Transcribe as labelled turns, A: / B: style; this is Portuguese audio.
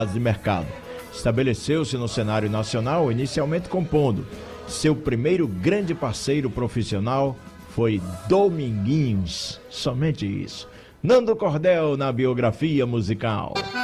A: de mercado. Estabeleceu-se no cenário nacional, inicialmente compondo. Seu primeiro grande parceiro profissional foi Dominguinhos, somente isso. Nando Cordel na biografia musical.